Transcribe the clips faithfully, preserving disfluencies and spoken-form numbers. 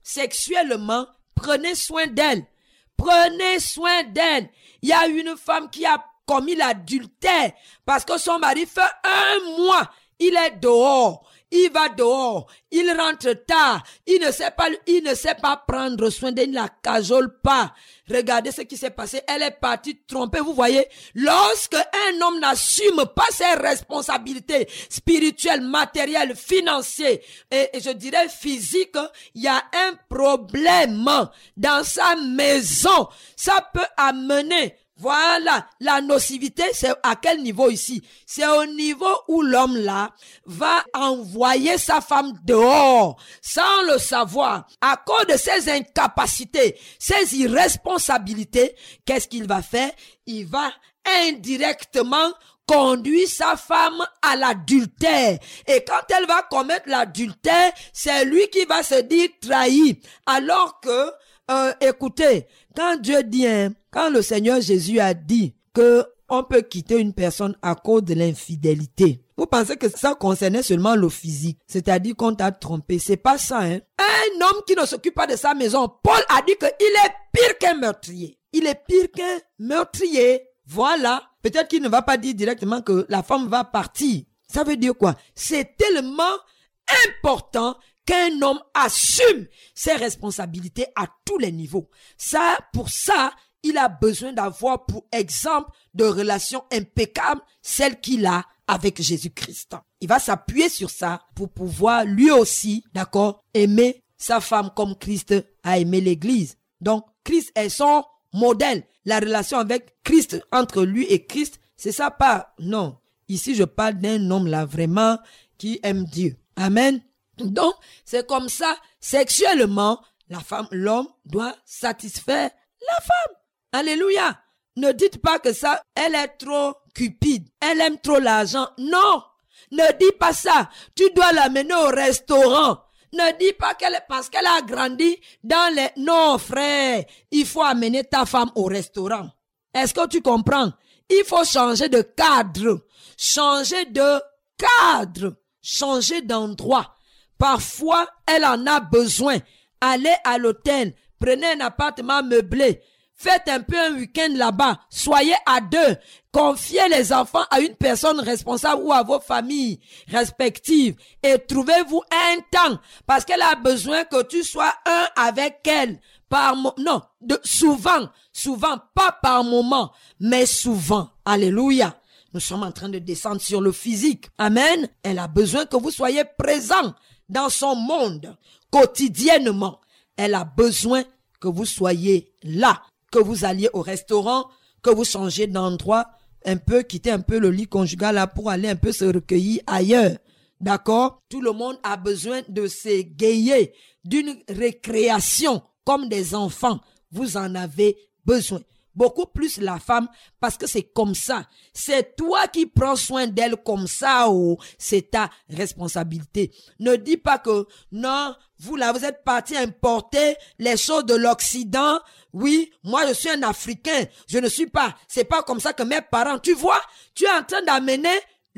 sexuellement, prenez soin d'elle. Prenez soin d'elle. Il y a une femme qui a commis l'adultère parce que son mari fait un mois, il est dehors. Il va dehors, il rentre tard, il ne sait pas, il ne sait pas prendre soin d'elle, il ne la cajole pas. Regardez ce qui s'est passé, elle est partie tromper, vous voyez. Lorsque un homme n'assume pas ses responsabilités spirituelles, matérielles, financières et, et je dirais physiques, il y a un problème dans sa maison. Ça peut amener. Voilà, la nocivité, c'est à quel niveau ici? C'est au niveau où l'homme là va envoyer sa femme dehors sans le savoir. À cause de ses incapacités, ses irresponsabilités, qu'est-ce qu'il va faire? Il va indirectement conduire sa femme à l'adultère. Et quand elle va commettre l'adultère, c'est lui qui va se dire trahi. Alors que, euh, écoutez, quand Dieu dit, hein, quand le Seigneur Jésus a dit que on peut quitter une personne à cause de l'infidélité, vous pensez que ça concernait seulement le physique, c'est-à-dire qu'on t'a trompé? C'est pas ça, hein. Un homme qui ne s'occupe pas de sa maison, Paul a dit qu'il est pire qu'un meurtrier. Il est pire qu'un meurtrier. Voilà. Peut-être qu'il ne va pas dire directement que la femme va partir. Ça veut dire quoi? C'est tellement important qu'un homme assume ses responsabilités à tous les niveaux. Ça, pour ça, il a besoin d'avoir pour exemple de relations impeccables, celle qu'il a avec Jésus-Christ. Il va s'appuyer sur ça pour pouvoir lui aussi, d'accord, aimer sa femme comme Christ a aimé l'Église. Donc, Christ est son modèle. La relation avec Christ, entre lui et Christ, c'est ça pas, non. Ici, je parle d'un homme là vraiment qui aime Dieu. Amen. Donc, c'est comme ça, sexuellement, la femme, l'homme doit satisfaire la femme. Alléluia. Ne dites pas que ça, elle est trop cupide, elle aime trop l'argent. Non, ne dis pas ça. Tu dois l'amener au restaurant. Ne dis pas qu'elle, parce qu'elle a grandi dans les... Non, frère, il faut amener ta femme au restaurant. Est-ce que tu comprends? Il faut changer de cadre, changer de cadre, changer d'endroit. Parfois, elle en a besoin. Allez à l'hôtel, prenez un appartement meublé, faites un peu un week-end là-bas, soyez à deux, confiez les enfants à une personne responsable ou à vos familles respectives et trouvez-vous un temps parce qu'elle a besoin que tu sois un avec elle par mo- non, de, souvent, souvent, pas par moment, mais souvent. Alléluia. Nous sommes en train de descendre sur le physique. Amen. Elle a besoin que vous soyez présents dans son monde quotidiennement. Elle a besoin que vous soyez là, que vous alliez au restaurant, que vous changiez d'endroit, un peu, quitter un peu le lit conjugal là pour aller un peu se recueillir ailleurs. D'accord? Tout le monde a besoin de s'égayer, d'une récréation comme des enfants. Vous en avez besoin. Beaucoup plus la femme, parce que c'est comme ça. C'est toi qui prends soin d'elle comme ça, oh, c'est ta responsabilité. Ne dis pas que, non, vous là, vous êtes parti importer les choses de l'Occident. Oui, moi je suis un Africain, je ne suis pas, c'est pas comme ça que mes parents, tu vois, tu es en train d'amener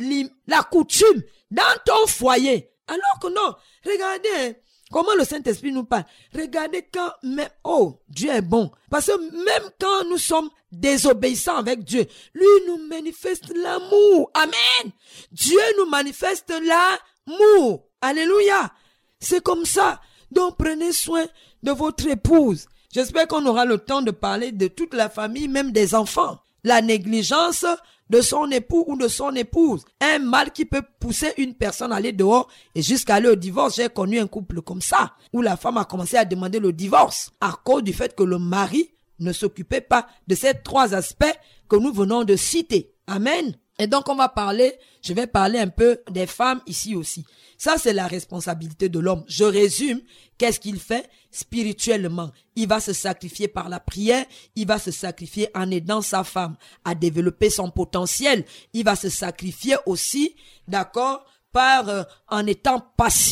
la coutume dans ton foyer. Alors que non, regardez, hein, comment le Saint-Esprit nous parle. Regardez quand même, oh, Dieu est bon. Parce que même quand nous sommes désobéissants avec Dieu, lui nous manifeste l'amour. Amen. Dieu nous manifeste l'amour. Alléluia. C'est comme ça. Donc prenez soin de votre épouse. J'espère qu'on aura le temps de parler de toute la famille, même des enfants. La négligence de son époux ou de son épouse. Un mal qui peut pousser une personne à aller dehors et jusqu'à aller au divorce. J'ai connu un couple comme ça, où la femme a commencé à demander le divorce à cause du fait que le mari ne s'occupait pas de ces trois aspects que nous venons de citer. Amen. Et donc on va parler, je vais parler un peu des femmes ici aussi. Ça c'est la responsabilité de l'homme. Je résume, qu'est-ce qu'il fait spirituellement? Il va se sacrifier par la prière, il va se sacrifier en aidant sa femme à développer son potentiel, il va se sacrifier aussi, d'accord, par euh, en étant patient.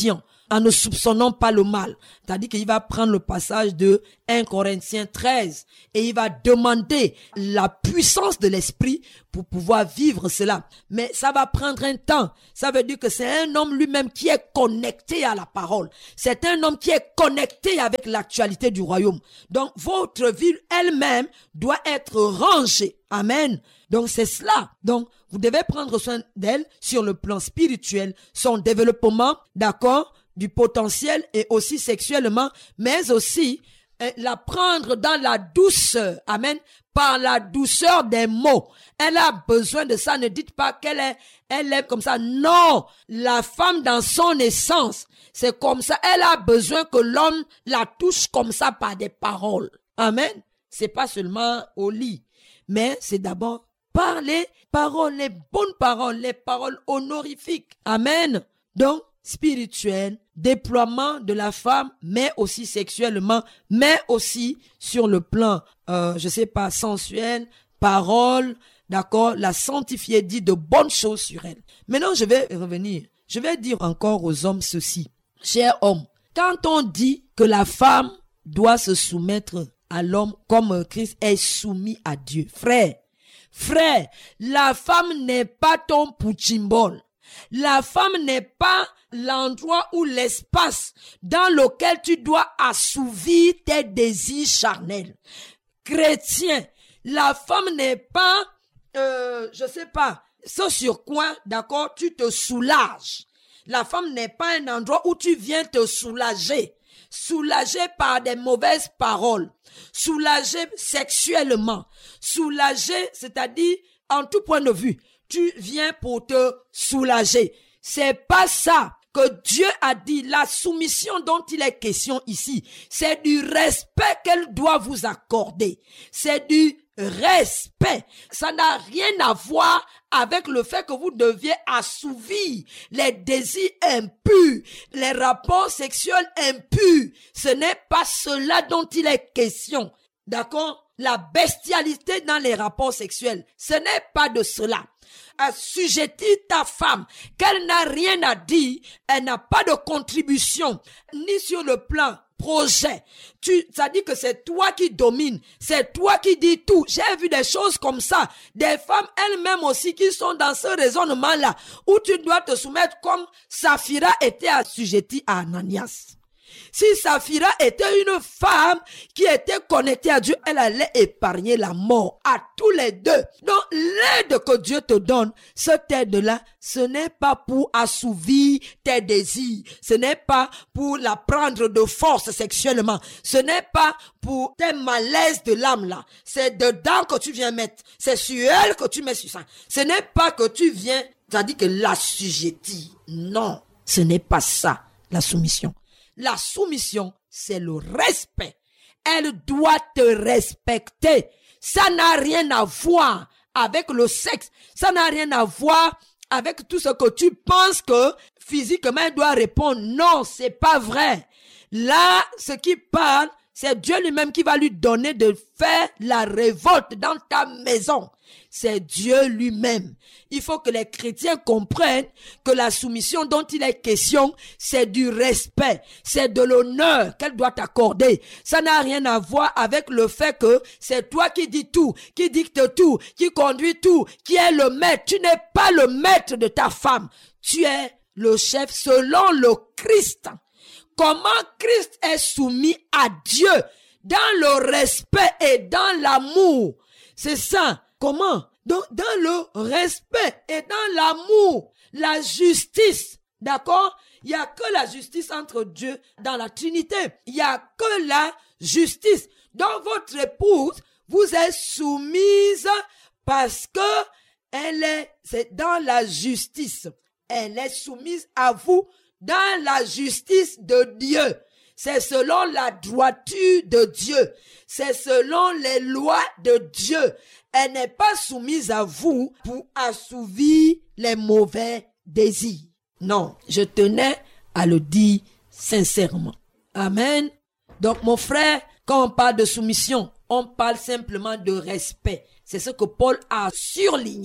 en ne soupçonnant pas le mal. C'est-à-dire qu'il va prendre le passage de premier Corinthiens treize et il va demander la puissance de l'esprit pour pouvoir vivre cela. Mais ça va prendre un temps. Ça veut dire que c'est un homme lui-même qui est connecté à la parole. C'est un homme qui est connecté avec l'actualité du royaume. Donc votre vie elle-même doit être rangée. Amen. Donc c'est cela. Donc vous devez prendre soin d'elle sur le plan spirituel, son développement, d'accord, du potentiel et aussi sexuellement, mais aussi euh, la prendre dans la douceur. Amen. Par la douceur des mots. Elle a besoin de ça. Ne dites pas qu'elle est, elle est comme ça. Non. La femme dans son essence, c'est comme ça. Elle a besoin que l'homme la touche comme ça par des paroles. Amen. C'est pas seulement au lit, mais c'est d'abord par les paroles, les bonnes paroles, les paroles honorifiques. Amen. Donc, spirituel, déploiement de la femme, mais aussi sexuellement, mais aussi sur le plan, euh, je sais pas, sensuel, parole, d'accord, la sanctifier, dit de bonnes choses sur elle. Maintenant, je vais revenir. Je vais dire encore aux hommes ceci. Chers hommes, quand on dit que la femme doit se soumettre à l'homme comme Christ est soumis à Dieu, frère, frère, la femme n'est pas ton pouchimbol. La femme n'est pas l'endroit ou l'espace dans lequel tu dois assouvir tes désirs charnels. Chrétien, la femme n'est pas, euh, je sais pas, ce sur quoi, d'accord, tu te soulages. La femme n'est pas un endroit où tu viens te soulager. Soulager par des mauvaises paroles. Soulager sexuellement. Soulager, c'est-à-dire, en tout point de vue, tu viens pour te soulager. C'est pas ça que Dieu a dit. La soumission dont il est question ici, c'est du respect qu'elle doit vous accorder. C'est du respect. Ça n'a rien à voir avec le fait que vous deviez assouvir les désirs impurs, les rapports sexuels impurs. Ce n'est pas cela dont il est question. D'accord? La bestialité dans les rapports sexuels, ce n'est pas de cela. Assujettir ta femme, qu'elle n'a rien à dire, elle n'a pas de contribution, ni sur le plan projet. Tu, ça dit que c'est toi qui domines, c'est toi qui dis tout. J'ai vu des choses comme ça, des femmes elles-mêmes aussi qui sont dans ce raisonnement-là, où tu dois te soumettre comme Saphira était assujettie à Ananias. Si Saphira était une femme qui était connectée à Dieu, elle allait épargner la mort à tous les deux. Donc l'aide que Dieu te donne, cette aide-là, ce n'est pas pour assouvir tes désirs. Ce n'est pas pour la prendre de force sexuellement. Ce n'est pas pour tes malaises de l'âme là. C'est dedans que tu viens mettre. C'est sur elle que tu mets sur ça. Ce n'est pas que tu viens, c'est-à-dire que l'assujettir. Non, ce n'est pas ça, la soumission. La soumission, c'est le respect. Elle doit te respecter. Ça n'a rien à voir avec le sexe. Ça n'a rien à voir avec tout ce que tu penses que physiquement elle doit répondre. Non, c'est pas vrai. Là, ce qui parle, c'est Dieu lui-même qui va lui donner de faire la révolte dans ta maison. C'est Dieu lui-même. Il faut que les chrétiens comprennent que la soumission dont il est question, c'est du respect, c'est de l'honneur qu'elle doit t'accorder. Ça n'a rien à voir avec le fait que c'est toi qui dis tout, qui dicte tout, qui conduit tout, qui est le maître. Tu n'es pas le maître de ta femme. Tu es le chef selon le Christ. Comment Christ est soumis à Dieu dans le respect et dans l'amour. C'est ça. Comment? Donc, dans le respect et dans l'amour, la justice, d'accord? Il n'y a que la justice entre Dieu dans la Trinité. Il n'y a que la justice. Donc, votre épouse vous est soumise parce que elle est, c'est dans la justice. Elle est soumise à vous dans la justice de Dieu. C'est selon la droiture de Dieu. C'est selon les lois de Dieu. Elle n'est pas soumise à vous pour assouvir les mauvais désirs. Non, je tenais à le dire sincèrement. Amen. Donc mon frère, quand on parle de soumission, on parle simplement de respect. C'est ce que Paul a surligné.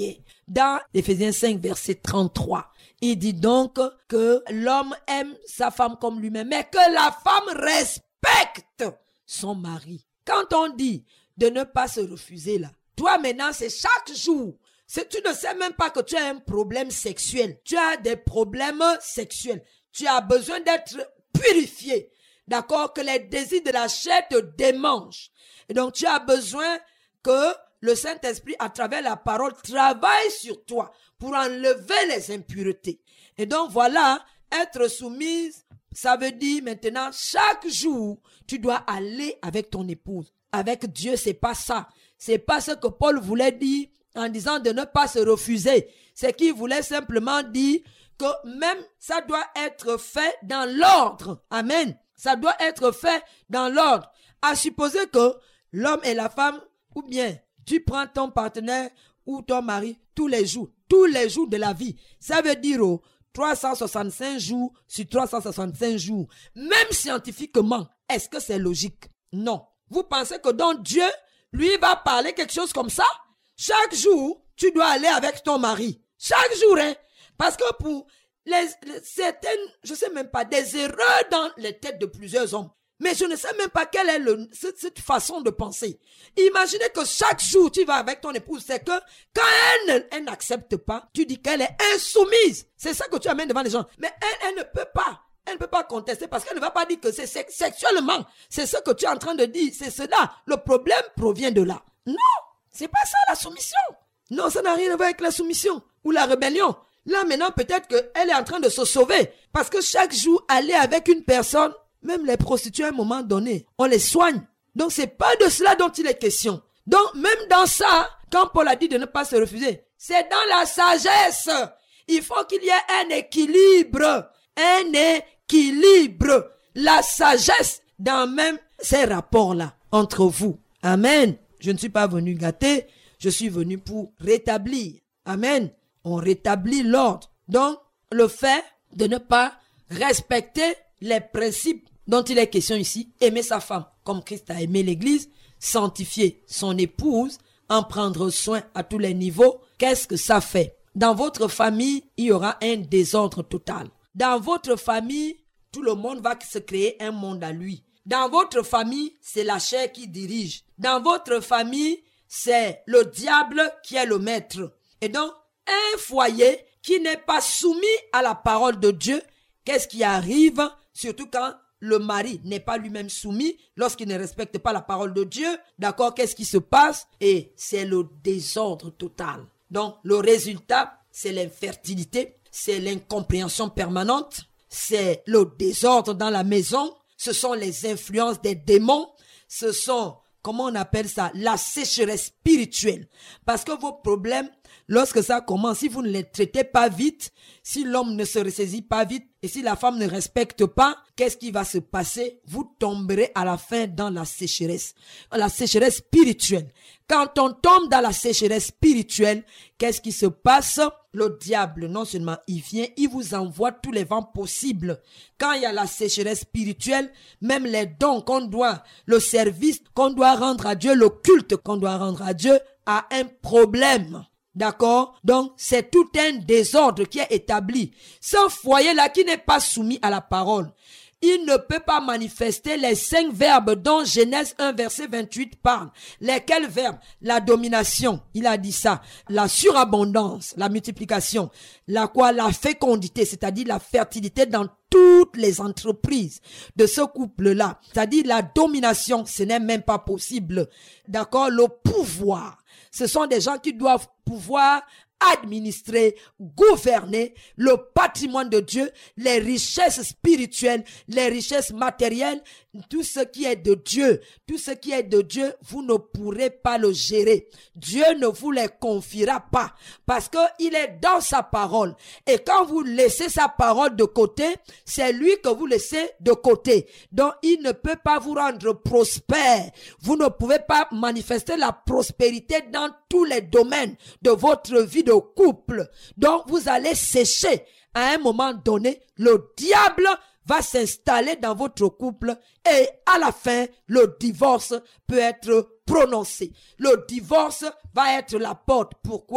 dans Éphésiens cinq, verset trente-trois. Il dit donc que l'homme aime sa femme comme lui-même, mais que la femme respecte son mari. Quand on dit de ne pas se refuser là, toi maintenant c'est chaque jour. C'est, tu ne sais même pas que tu as un problème sexuel. Tu as des problèmes sexuels. Tu as besoin d'être purifié. D'accord? Que les désirs de la chair te démangent. Et donc tu as besoin que le Saint-Esprit, à travers la parole, travaille sur toi pour enlever les impuretés. Et donc voilà, être soumise, ça veut dire maintenant, chaque jour, tu dois aller avec ton épouse. Avec Dieu, c'est pas ça. C'est pas ce que Paul voulait dire en disant de ne pas se refuser. C'est qu'il voulait simplement dire que même ça doit être fait dans l'ordre. Amen. Ça doit être fait dans l'ordre. À supposer que l'homme et la femme, ou bien tu prends ton partenaire ou ton mari tous les jours, tous les jours de la vie. Ça veut dire oh, trois cent soixante-cinq jours sur trois cent soixante-cinq jours. Même scientifiquement, est-ce que c'est logique? Non. Vous pensez que donc Dieu, lui, va parler quelque chose comme ça? Chaque jour, tu dois aller avec ton mari. Chaque jour, hein. Parce que pour les, les certaines, je sais même pas, des erreurs dans les têtes de plusieurs hommes. Mais je ne sais même pas quelle est le, cette, cette façon de penser. Imaginez que chaque jour, tu vas avec ton épouse, c'est que quand elle, elle n'accepte pas, tu dis qu'elle est insoumise. C'est ça que tu amènes devant les gens. Mais elle, elle ne peut pas. Elle ne peut pas contester parce qu'elle ne va pas dire que c'est sexuellement. C'est ce que tu es en train de dire. C'est cela. Le problème provient de là. Non, c'est pas ça la soumission. Non, ça n'a rien à voir avec la soumission ou la rébellion. Là, maintenant, peut-être qu'elle est en train de se sauver. Parce que chaque jour, aller avec une personne, même les prostituées à un moment donné, on les soigne. Donc, c'est pas de cela dont il est question. Donc, même dans ça, quand Paul a dit de ne pas se refuser, c'est dans la sagesse. Il faut qu'il y ait un équilibre. Un équilibre. La sagesse dans même ces rapports-là entre vous. Amen. Je ne suis pas venu gâter. Je suis venu pour rétablir. Amen. On rétablit l'ordre. Donc, le fait de ne pas respecter les principes dont il est question ici, aimer sa femme comme Christ a aimé l'église, sanctifier son épouse, en prendre soin à tous les niveaux, qu'est-ce que ça fait? Dans votre famille, il y aura un désordre total. Dans votre famille, tout le monde va se créer un monde à lui. Dans votre famille, c'est la chair qui dirige. Dans votre famille, c'est le diable qui est le maître. Et donc, un foyer qui n'est pas soumis à la parole de Dieu, qu'est-ce qui arrive? Surtout quand le mari n'est pas lui-même soumis, lorsqu'il ne respecte pas la parole de Dieu, d'accord, qu'est-ce qui se passe? Et c'est le désordre total. Donc, le résultat, c'est l'infertilité, c'est l'incompréhension permanente, c'est le désordre dans la maison, ce sont les influences des démons, ce sont, comment on appelle ça, la sécheresse spirituelle. Parce que vos problèmes, lorsque ça commence, si vous ne les traitez pas vite, si l'homme ne se ressaisit pas vite, et si la femme ne respecte pas, qu'est-ce qui va se passer? Vous tomberez à la fin dans la sécheresse. La sécheresse spirituelle. Quand on tombe dans la sécheresse spirituelle, qu'est-ce qui se passe? Le diable, non seulement il vient, il vous envoie tous les vents possibles. Quand il y a la sécheresse spirituelle, même les dons qu'on doit, le service qu'on doit rendre à Dieu, le culte qu'on doit rendre à Dieu, a un problème. D'accord? Donc, c'est tout un désordre qui est établi. Ce foyer-là qui n'est pas soumis à la parole, il ne peut pas manifester les cinq verbes dont Genèse un verset vingt-huit parle. Lesquels verbes? La domination, il a dit ça. La surabondance, la multiplication. La quoi? La fécondité, c'est-à-dire la fertilité dans toutes les entreprises de ce couple-là. C'est-à-dire la domination, ce n'est même pas possible. D'accord? Le pouvoir. Ce sont des gens qui doivent pouvoir administrer, gouverner le patrimoine de Dieu, les richesses spirituelles, les richesses matérielles, tout ce qui est de Dieu, tout ce qui est de Dieu, vous ne pourrez pas le gérer. Dieu ne vous les confiera pas parce que il est dans sa parole. Et quand vous laissez sa parole de côté, c'est lui que vous laissez de côté. Donc, il ne peut pas vous rendre prospère. Vous ne pouvez pas manifester la prospérité dans tous les domaines de votre vie de couple. Donc, vous allez sécher. À un moment donné, le diable va s'installer dans votre couple et à la fin, le divorce peut être prononcé. Le divorce va être la porte. Pourquoi?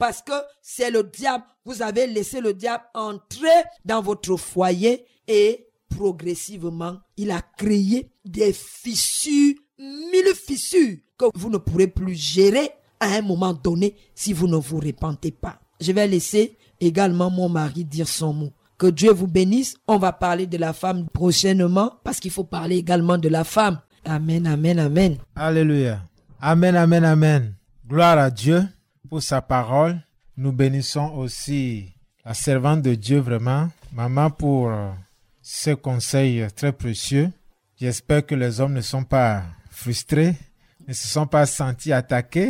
parce que c'est le diable. Vous avez laissé le diable entrer dans votre foyer et progressivement, il a créé des fissures, mille fissures que vous ne pourrez plus gérer à un moment donné si vous ne vous repentez pas. Je vais laisser également mon mari dire son mot. Que Dieu vous bénisse. On va parler de la femme prochainement parce qu'il faut parler également de la femme. Amen, amen, amen. Alléluia. Amen, amen, amen. Gloire à Dieu pour sa parole. Nous bénissons aussi la servante de Dieu vraiment, maman, pour ces conseils très précieux. J'espère que les hommes ne sont pas frustrés, ne se sont pas sentis attaqués.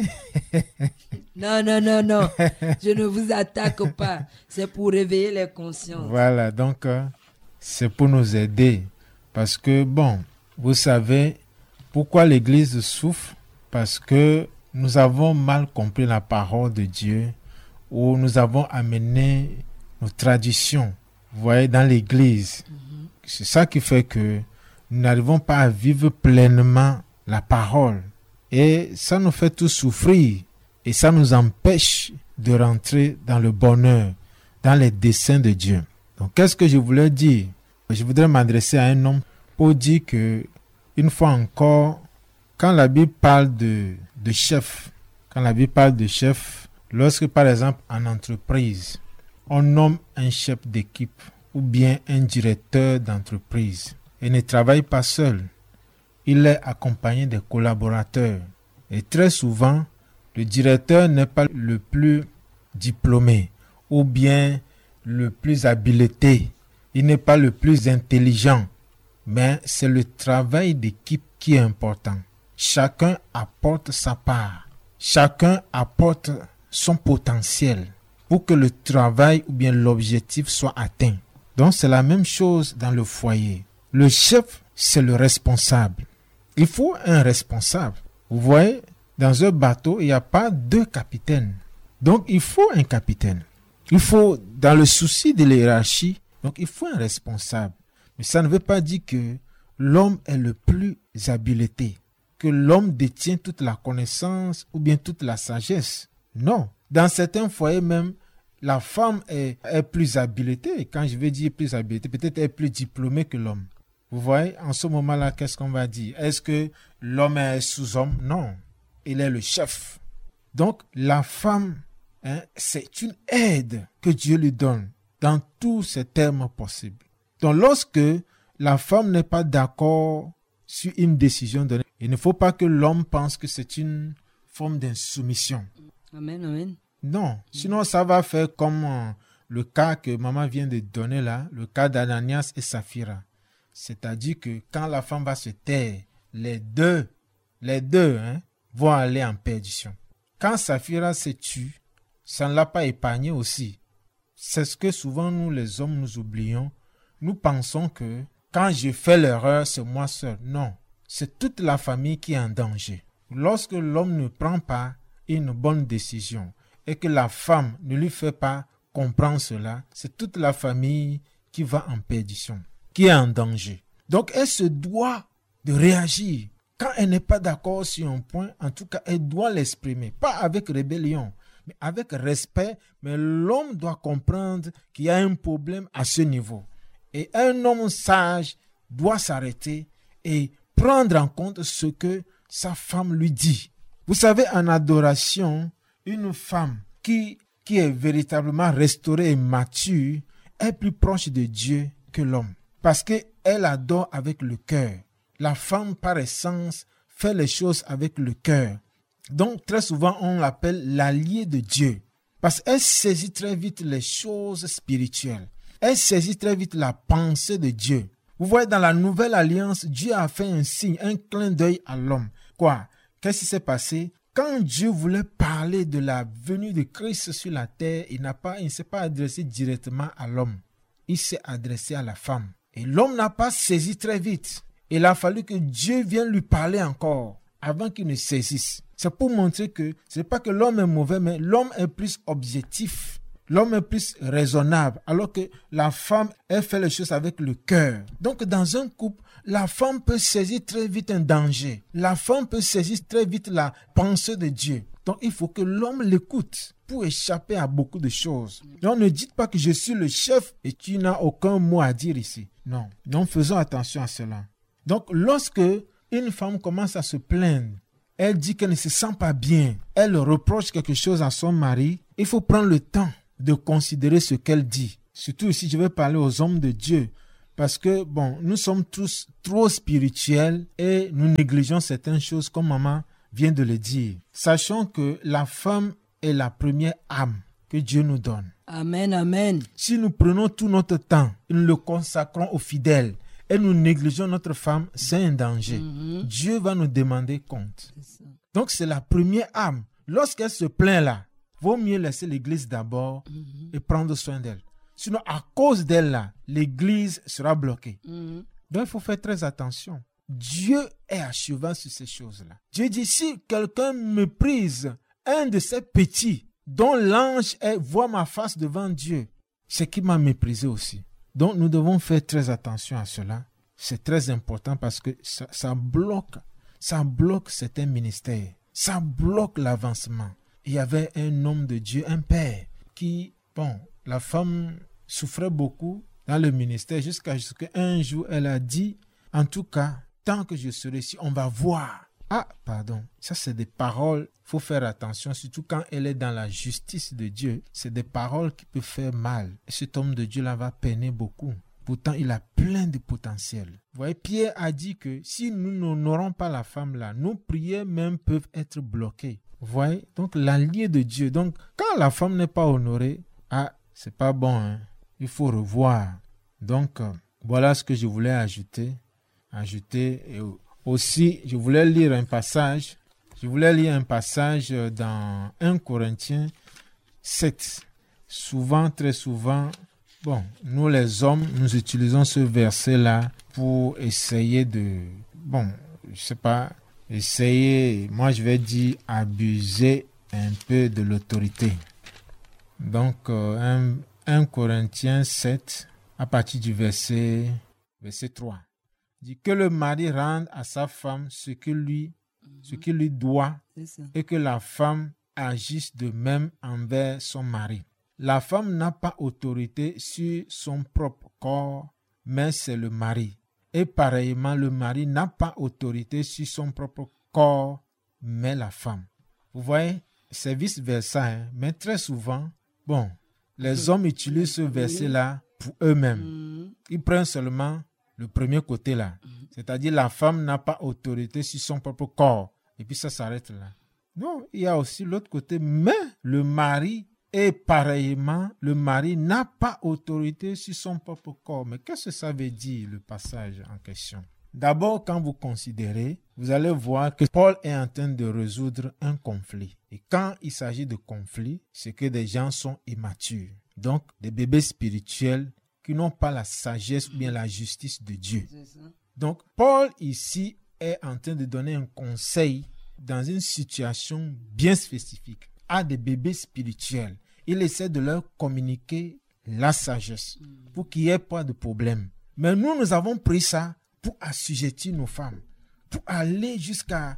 Non, non, non, non. Je ne vous attaque pas. C'est pour réveiller les consciences. Voilà, donc euh, c'est pour nous aider. Parce que, bon, vous savez pourquoi l'Église souffre? Parce que nous avons mal compris la parole de Dieu, ou nous avons amené nos traditions, vous voyez, dans l'Église. Mm-hmm. C'est ça qui fait que nous n'arrivons pas à vivre pleinement la parole. Et ça nous fait tout souffrir. Et ça nous empêche de rentrer dans le bonheur, dans les desseins de Dieu. Donc, qu'est-ce que je voulais dire? Je voudrais m'adresser à un homme pour dire que, une fois encore, quand la Bible parle de, de chef, quand la Bible parle de chef, lorsque, par exemple, en entreprise, on nomme un chef d'équipe ou bien un directeur d'entreprise, il ne travaille pas seul. Il est accompagné des collaborateurs. Et très souvent, le directeur n'est pas le plus diplômé ou bien le plus habilité. Il n'est pas le plus intelligent. Mais c'est le travail d'équipe qui est important. Chacun apporte sa part. Chacun apporte son potentiel pour que le travail ou bien l'objectif soit atteint. Donc c'est la même chose dans le foyer. Le chef, c'est le responsable. Il faut un responsable. Vous voyez, dans un bateau, il n'y a pas deux capitaines. Donc, il faut un capitaine. Il faut, dans le souci de l'hiérarchie, donc il faut un responsable. Mais ça ne veut pas dire que l'homme est le plus habilité, que l'homme détient toute la connaissance ou bien toute la sagesse. Non. Dans certains foyers même, la femme est, est plus habilitée. Quand je veux dire plus habilitée, peut-être elle est plus diplômée que l'homme. Vous voyez, en ce moment-là, qu'est-ce qu'on va dire? Est-ce que l'homme est sous-homme? Non. Il est le chef. Donc, la femme, hein, c'est une aide que Dieu lui donne dans tous ses termes possibles. Donc, lorsque la femme n'est pas d'accord sur une décision donnée, il ne faut pas que l'homme pense que c'est une forme d'insoumission. Amen, amen. Non, sinon ça va faire comme euh, le cas que maman vient de donner là, le cas d'Ananias et Saphira. C'est-à-dire que quand la femme va se taire, les deux, les deux, hein, vont aller en perdition. Quand Saphira se tue, ça ne l'a pas épargné aussi. C'est ce que souvent nous les hommes nous oublions. Nous pensons que quand je fais l'erreur, c'est moi seul. Non, c'est toute la famille qui est en danger. Lorsque l'homme ne prend pas une bonne décision et que la femme ne lui fait pas comprendre cela, c'est toute la famille qui va en perdition, qui est en danger. Donc elle se doit de réagir. Quand elle n'est pas d'accord sur un point, en tout cas, elle doit l'exprimer. Pas avec rébellion, mais avec respect. Mais l'homme doit comprendre qu'il y a un problème à ce niveau. Et un homme sage doit s'arrêter et prendre en compte ce que sa femme lui dit. Vous savez, en adoration, une femme qui, qui est véritablement restaurée et mature est plus proche de Dieu que l'homme. Parce qu'elle adore avec le cœur. La femme, par essence, fait les choses avec le cœur. Donc, très souvent, on l'appelle l'allié de Dieu. Parce qu'elle saisit très vite les choses spirituelles. Elle saisit très vite la pensée de Dieu. Vous voyez, dans la nouvelle alliance, Dieu a fait un signe, un clin d'œil à l'homme. Quoi? Qu'est-ce qui s'est passé? Quand Dieu voulait parler de la venue de Christ sur la terre, il n'a pas, il ne s'est pas adressé directement à l'homme. Il s'est adressé à la femme. Et l'homme n'a pas saisi très vite. Il a fallu que Dieu vienne lui parler encore avant qu'il ne saisisse. C'est pour montrer que ce n'est pas que l'homme est mauvais, mais l'homme est plus objectif. L'homme est plus raisonnable, alors que la femme, elle fait les choses avec le cœur. Donc, dans un couple, la femme peut saisir très vite un danger. La femme peut saisir très vite la pensée de Dieu. Donc, il faut que l'homme l'écoute pour échapper à beaucoup de choses. Donc, ne dites pas que je suis le chef et tu n'as aucun mot à dire ici. Non. Donc, faisons attention à cela. Donc, lorsque une femme commence à se plaindre, elle dit qu'elle ne se sent pas bien, elle reproche quelque chose à son mari, il faut prendre le temps de considérer ce qu'elle dit. Surtout ici, je vais parler aux hommes de Dieu. Parce que, bon, nous sommes tous trop spirituels et nous négligeons certaines choses comme maman vient de le dire. Sachons que la femme est la première âme que Dieu nous donne. Amen, amen. Si nous prenons tout notre temps et nous le consacrons aux fidèles et nous négligeons notre femme, c'est un danger. Mm-hmm. Dieu va nous demander compte. C'est Donc, c'est la première âme. Lorsqu'elle se plaint là, vaut mieux laisser l'église d'abord mm-hmm. et prendre soin d'elle. Sinon, à cause d'elle là, l'église sera bloquée. Mm-hmm. Donc, il faut faire très attention. Dieu est à cheval sur ces choses-là. Dieu dit, si quelqu'un méprise un de ces petits dont l'ange est, voit ma face devant Dieu, c'est qui m'a méprisé aussi. Donc, nous devons faire très attention à cela. C'est très important parce que ça, ça bloque, ça bloque certains ministères. Ça bloque l'avancement. Il y avait un homme de Dieu, un père, qui, bon, la femme souffrait beaucoup dans le ministère jusqu'à ce qu'un jour, elle a dit, en tout cas, tant que je serai ici, on va voir. Ah, pardon, ça c'est des paroles, il faut faire attention, surtout quand elle est dans la justice de Dieu. C'est des paroles qui peuvent faire mal. Et cet homme de Dieu là va peiner beaucoup. Pourtant, il a plein de potentiel. Vous voyez, Pierre a dit que si nous n'honorons pas la femme là, nos prières même peuvent être bloquées. Vous voyez, donc l'allié de Dieu. Donc, quand la femme n'est pas honorée, ah, c'est pas bon, hein. Il faut revoir. Donc, euh, voilà ce que je voulais ajouter. Ajouter. Et aussi, je voulais lire un passage. Je voulais lire un passage dans un Corinthiens sept. Souvent, très souvent, bon, nous les hommes, nous utilisons ce verset-là pour essayer de, bon, je sais pas, essayer, moi je vais dire abuser un peu de l'autorité. Donc, euh, un Corinthiens sept, à partir du verset, verset trois, dit que le mari rende à sa femme ce qui lui, mm-hmm. ce qui lui doit et que la femme agisse de même envers son mari. La femme n'a pas autorité sur son propre corps, mais c'est le mari. Et pareillement, le mari n'a pas autorité sur son propre corps, mais la femme. Vous voyez, c'est vice-versa, hein? Mais très souvent, bon, les hommes utilisent ce verset-là pour eux-mêmes. Ils prennent seulement le premier côté là. C'est-à-dire la femme n'a pas autorité sur son propre corps. Et puis ça s'arrête là. Non, il y a aussi l'autre côté, mais le mari, et pareillement, le mari n'a pas autorité sur son propre corps. Mais qu'est-ce que ça veut dire, le passage en question? D'abord, quand vous considérez, vous allez voir que Paul est en train de résoudre un conflit. Et quand il s'agit de conflit, c'est que des gens sont immatures. Donc, des bébés spirituels qui n'ont pas la sagesse ou bien la justice de Dieu. Donc, Paul ici est en train de donner un conseil dans une situation bien spécifique à des bébés spirituels. Il essaie de leur communiquer la sagesse pour qu'il n'y ait pas de problème. Mais nous, nous avons pris ça pour assujettir nos femmes, pour aller jusqu'à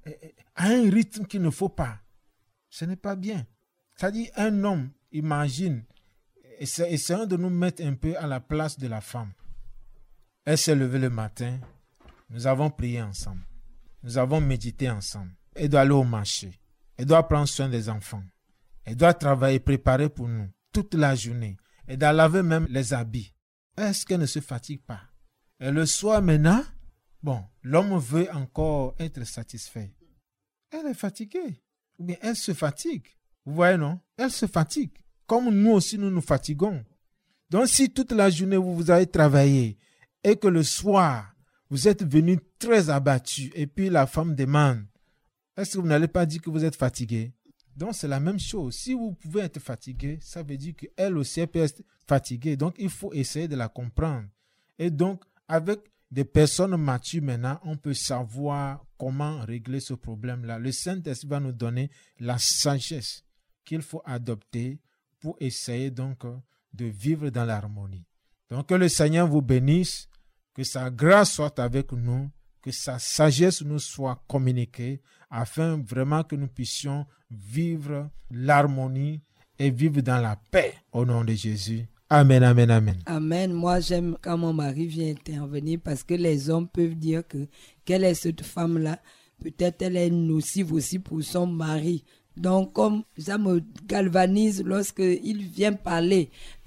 à un rythme qu'il ne faut pas. Ce n'est pas bien. C'est-à-dire, un homme, imagine, essayons de nous mettre un peu à la place de la femme. Elle s'est levée le matin, nous avons prié ensemble, nous avons médité ensemble. Elle doit aller au marché, elle doit prendre soin des enfants, elle doit travailler, préparer pour nous toute la journée, elle doit laver même les habits. Est-ce qu'elle ne se fatigue pas? Et le soir maintenant, bon, l'homme veut encore être satisfait. Elle est fatiguée, ou bien elle se fatigue. Vous voyez, non? Elle se fatigue. Comme nous aussi, nous nous fatiguons. Donc, si toute la journée, vous, vous avez travaillé et que le soir, vous êtes venu très abattu et puis la femme demande, est-ce que vous n'allez pas dire que vous êtes fatigué? Donc, c'est la même chose. Si vous pouvez être fatigué, ça veut dire qu'elle aussi elle peut être fatiguée. Donc, il faut essayer de la comprendre. Et donc, avec des personnes matures maintenant, on peut savoir comment régler ce problème-là. Le Saint-Esprit va nous donner la sagesse qu'il faut adopter pour essayer donc de vivre dans l'harmonie. Donc que le Seigneur vous bénisse, que sa grâce soit avec nous, que sa sagesse nous soit communiquée, afin vraiment que nous puissions vivre l'harmonie et vivre dans la paix au nom de Jésus. Amen, amen, amen. Amen. Moi, j'aime quand mon mari vient intervenir parce que les hommes peuvent dire que quelle est cette femme-là? Peut-être elle est nocive aussi pour son mari. Donc, comme ça me galvanise lorsqu'il vient parler.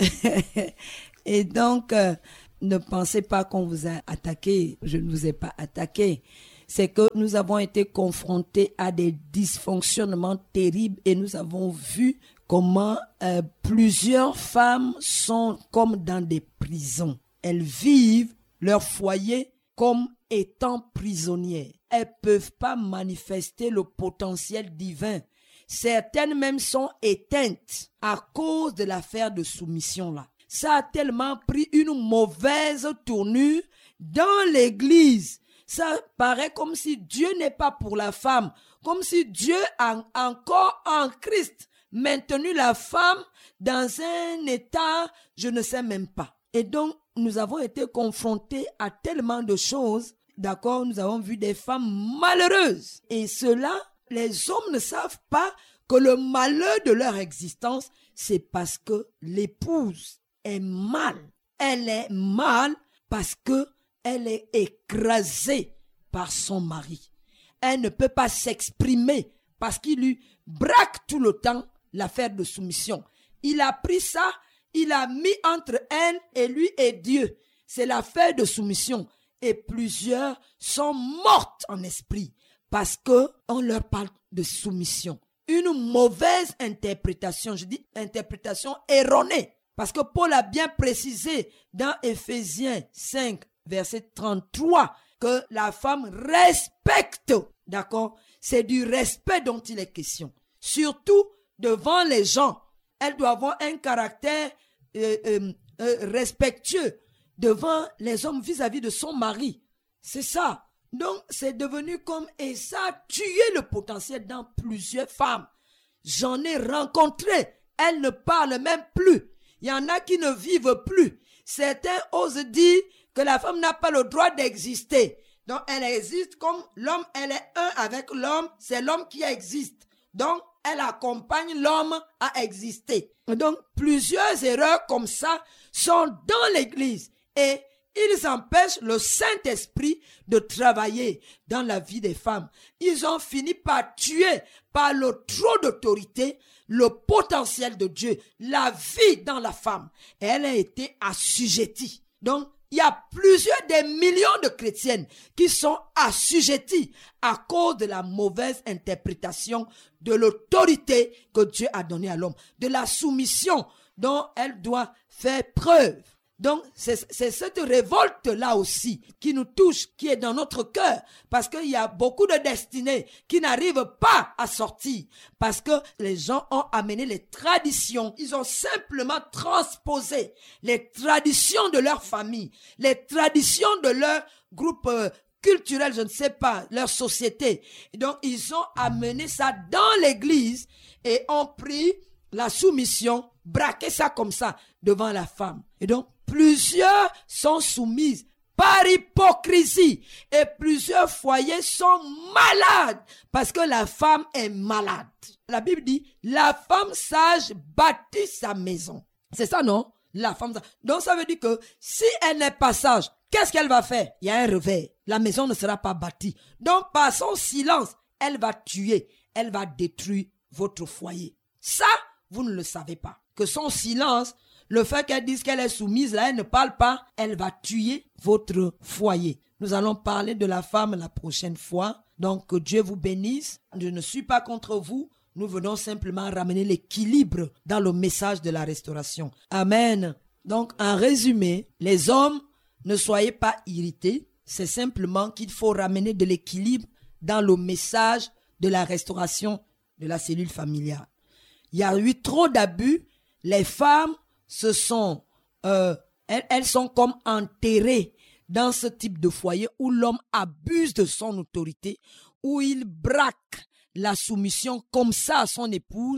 Et donc, euh, ne pensez pas qu'on vous a attaqué. Je ne vous ai pas attaqué. C'est que nous avons été confrontés à des dysfonctionnements terribles et nous avons vu comment euh, plusieurs femmes sont comme dans des prisons. Elles vivent leur foyer comme étant prisonnières. Elles ne peuvent pas manifester le potentiel divin. Certaines même sont éteintes à cause de l'affaire de soumission-là. Ça a tellement pris une mauvaise tournure dans l'église. Ça paraît comme si Dieu n'est pas pour la femme, comme si Dieu a encore en Christ maintenu la femme dans un état, je ne sais même pas. Et donc, nous avons été confrontés à tellement de choses, d'accord, nous avons vu des femmes malheureuses. Et cela, les hommes ne savent pas que le malheur de leur existence, c'est parce que l'épouse est mal. Elle est mal parce que elle est écrasée par son mari. Elle ne peut pas s'exprimer parce qu'il lui braque tout le temps l'affaire de soumission. Il a pris ça, il a mis entre elle et lui et Dieu. C'est l'affaire de soumission. Et plusieurs sont mortes en esprit parce que on leur parle de soumission. Une mauvaise interprétation, je dis interprétation erronée. Parce que Paul a bien précisé dans Éphésiens cinq, verset trente-trois, que la femme respecte, d'accord? C'est du respect dont il est question. Surtout devant les gens. Elle doit avoir un caractère euh, euh, euh, respectueux devant les hommes vis-à-vis de son mari. C'est ça. Donc, c'est devenu comme, et ça a tué le potentiel dans plusieurs femmes. J'en ai rencontré. Elles ne parlent même plus. Il y en a qui ne vivent plus. Certains osent dire que la femme n'a pas le droit d'exister. Donc, elle existe comme l'homme, elle est un avec l'homme, c'est l'homme qui existe. Donc, elle accompagne l'homme à exister. Donc, plusieurs erreurs comme ça sont dans l'église et ils empêchent le Saint-Esprit de travailler dans la vie des femmes. Ils ont fini par tuer, par le trop d'autorité, le potentiel de Dieu, la vie dans la femme. Et elle a été assujettie. Donc, il y a plusieurs des millions de chrétiennes qui sont assujetties à cause de la mauvaise interprétation de l'autorité que Dieu a donnée à l'homme, de la soumission dont elle doit faire preuve. Donc, c'est, c'est cette révolte-là aussi qui nous touche, qui est dans notre cœur, parce qu'il y a beaucoup de destinées qui n'arrivent pas à sortir, parce que les gens ont amené les traditions, ils ont simplement transposé les traditions de leur famille, les traditions de leur groupe euh, culturel, je ne sais pas, leur société. Et donc, ils ont amené ça dans l'église et ont pris la soumission, braqué ça comme ça devant la femme. Et donc, plusieurs sont soumises par hypocrisie et plusieurs foyers sont malades parce que la femme est malade. La Bible dit, la femme sage bâtit sa maison. C'est ça, non? La femme sage. Donc, ça veut dire que si elle n'est pas sage, qu'est-ce qu'elle va faire? Il y a un réveil. La maison ne sera pas bâtie. Donc, par son silence, elle va tuer, elle va détruire votre foyer. Ça, vous ne le savez pas. Que son silence, le fait qu'elle dise qu'elle est soumise, là, elle ne parle pas, elle va tuer votre foyer. Nous allons parler de la femme la prochaine fois. Donc, que Dieu vous bénisse. Je ne suis pas contre vous. Nous venons simplement ramener l'équilibre dans le message de la restauration. Amen. Donc, en résumé, les hommes, ne soyez pas irrités. C'est simplement qu'il faut ramener de l'équilibre dans le message de la restauration de la cellule familiale. Il y a eu trop d'abus. Les femmes se sont, euh, elles, elles sont comme enterrées dans ce type de foyer où l'homme abuse de son autorité, où il braque la soumission comme ça à son épouse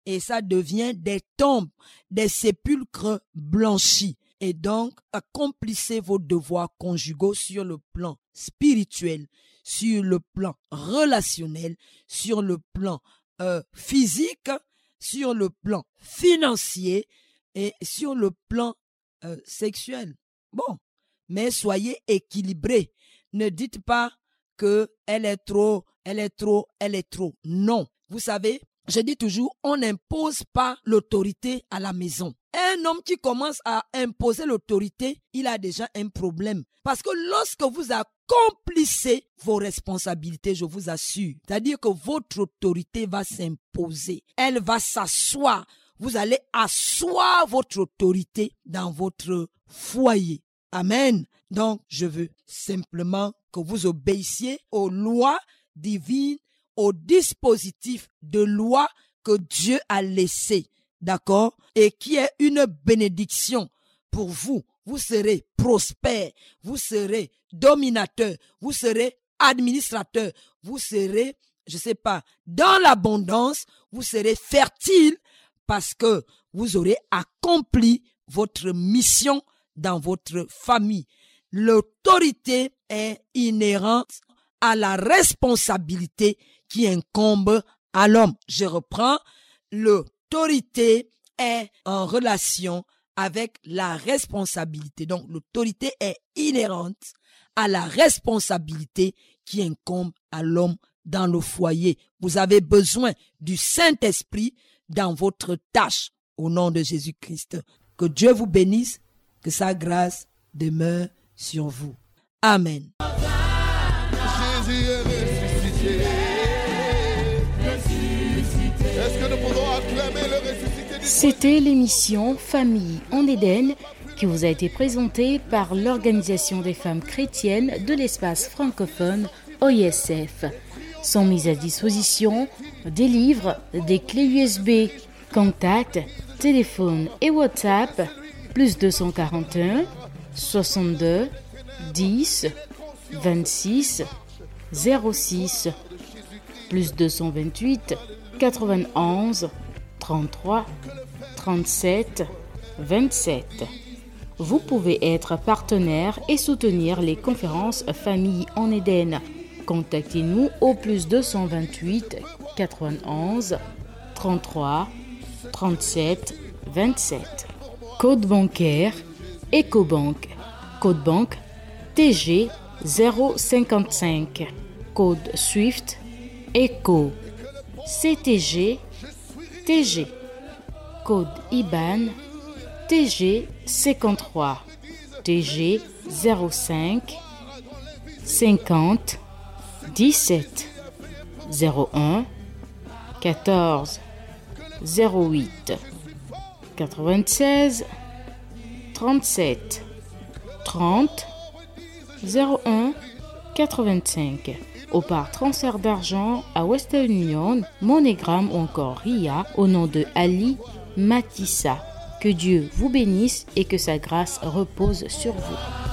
et ça devient des tombes, des sépulcres blanchis. Et donc, accomplissez vos devoirs conjugaux sur le plan spirituel, sur le plan relationnel, sur le plan euh, physique, sur le plan financier et sur le plan euh, sexuel. Bon, mais soyez équilibrés. Ne dites pas que elle est trop, elle est trop, elle est trop. Non, vous savez, je dis toujours, on n'impose pas l'autorité à la maison. Un homme qui commence à imposer l'autorité, il a déjà un problème. Parce que lorsque vous accomplissez vos responsabilités, je vous assure, c'est-à-dire que votre autorité va s'imposer. Elle va s'asseoir. Vous allez asseoir votre autorité dans votre foyer. Amen. Donc, je veux simplement que vous obéissiez aux lois divines, aux dispositifs de loi que Dieu a laissés, d'accord, et qui est une bénédiction pour vous. Vous serez prospère, vous serez dominateur, vous serez administrateur, vous serez, je sais pas, dans l'abondance, vous serez fertile parce que vous aurez accompli votre mission dans votre famille. L'autorité est inhérente à la responsabilité qui incombe à l'homme. Je reprends, l'autorité est en relation avec la responsabilité. Donc, l'autorité est inhérente à la responsabilité qui incombe à l'homme dans le foyer. Vous avez besoin du Saint-Esprit dans votre tâche au nom de Jésus-Christ. Que Dieu vous bénisse, que sa grâce demeure sur vous. Amen. Jésus est ressuscité. Est-ce que nous pouvons acclamer le ressuscité du C'était l'émission Famille en Éden qui vous a été présentée par l'Organisation des femmes chrétiennes de l'espace francophone O I S F. Sont mises à disposition des livres, des clés U S B, contacts, téléphone et WhatsApp, plus deux cent quarante et un, soixante-deux, dix, vingt-six, zéro six, plus deux cent vingt-huit, quatre-vingt-onze, trente-trois, trente-sept, vingt-sept. Vous pouvez être partenaire et soutenir les conférences Famille en Éden. Contactez-nous au plus deux cent vingt-huit, quatre-vingt-onze, trente-trois, trente-sept, vingt-sept. Code bancaire Ecobank. Code banque T G zéro cinquante-cinq. Code Swift Eco. C T G T G. Code I B A N T G cinquante-trois. T G zéro cinq cinquante dix-sept zéro un quatorze zéro huit quatre-vingt-seize trente-sept trente zéro un quatre-vingt-cinq. Ou par transfert d'argent à Western Union, MoneyGram ou encore R I A au nom de Ali Matissa. Que Dieu vous bénisse et que sa grâce repose sur vous.